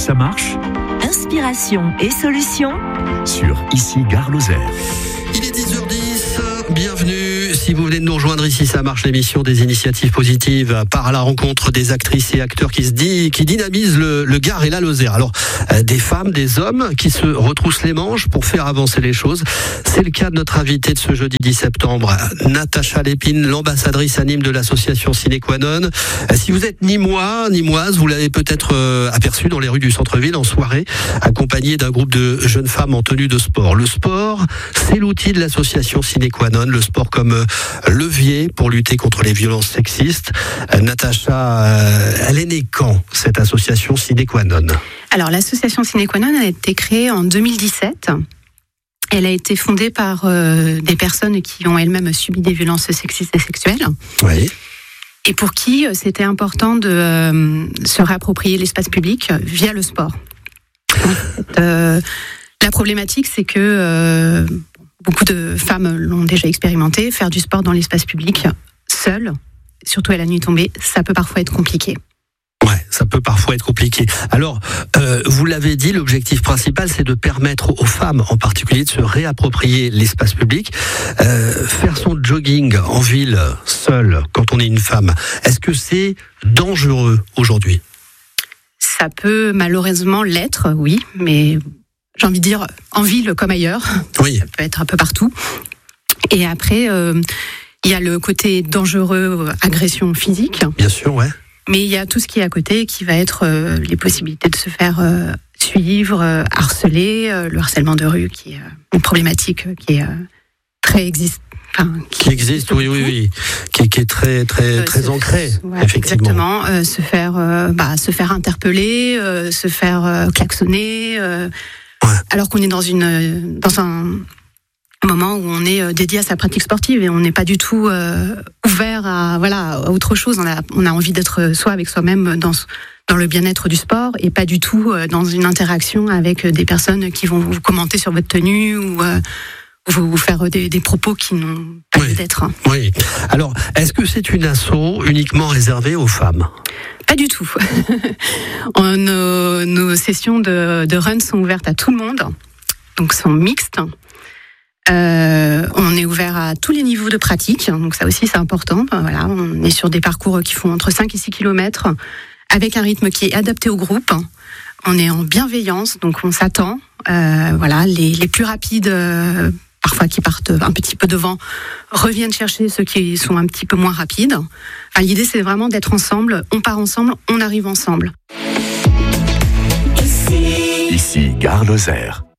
ça marche. Inspiration et solutions Sur Ici Gare Lozère. Il est 10h10, bienvenue. Si vous venez de nous rejoindre ici, ça marche, l'émission des initiatives positives par la rencontre des actrices et acteurs qui dynamisent le Gard et la Lozère. Alors, des femmes, des hommes qui se retroussent les manches pour faire avancer les choses. C'est le cas de notre invitée de ce jeudi 10 septembre, Natacha Lépine, l'ambassadrice à Nîmes de l'association Sine Qua Non. Si vous êtes nîmois, nîmoise, vous l'avez peut-être aperçu dans les rues du centre-ville en soirée, accompagnée d'un groupe de jeunes femmes en tenue de sport. Le sport, c'est l'outil de l'association Sine Qua Non, le sport comme levier pour lutter contre les violences sexistes. Natacha, elle est née quand, cette association Sine Qua Non? Alors, l'association Sine Qua Non a été créée en 2017. Elle a été fondée par des personnes qui ont elles-mêmes subi des violences sexistes et sexuelles. Oui. Et pour qui c'était important de se réapproprier l'espace public via le sport. La problématique, c'est que beaucoup de femmes l'ont déjà expérimenté. Faire du sport dans l'espace public, seul, surtout à la nuit tombée, ça peut parfois être compliqué. Ouais, ça peut parfois être compliqué. Alors, vous l'avez dit, l'objectif principal, c'est de permettre aux femmes, en particulier, de se réapproprier l'espace public. Faire son jogging en ville, seule, quand on est une femme, est-ce que c'est dangereux aujourd'hui ? Ça peut malheureusement l'être, oui, mais j'ai envie de dire en ville comme ailleurs. Oui. Ça peut être un peu partout. Et après, il y a le côté dangereux, agression physique. Bien sûr, ouais. Mais il y a tout ce qui est à côté, qui va être les possibilités de se faire suivre, harceler, le harcèlement de rue, qui est une problématique qui est très existe. Qui existe, oui, qui est très ancrée, ouais, effectivement. Exactement, se faire interpeller, se faire klaxonner, alors qu'on est dans un moment où on est dédié à sa pratique sportive et on n'est pas du tout ouvert à autre chose. On a envie d'être soi avec soi-même dans le bien-être du sport et pas du tout dans une interaction avec des personnes qui vont vous commenter sur votre tenue ou vous faire des propos qui n'ont pas lieu d'être. Oui. Alors, est-ce que c'est une asso uniquement réservée aux femmes ? Pas du tout. Nos sessions de run sont ouvertes à tout le monde, donc sont mixtes. On est ouvert à tous les niveaux de pratique, donc ça aussi c'est important. Voilà, on est sur des parcours qui font entre 5 et 6 km, avec un rythme qui est adapté au groupe. On est en bienveillance, donc on s'attend. Les plus rapides, parfois qui partent un petit peu devant, reviennent chercher ceux qui sont un petit peu moins rapides. Enfin, l'idée c'est vraiment d'être ensemble, on part ensemble, on arrive ensemble. Ici Gare Lozère.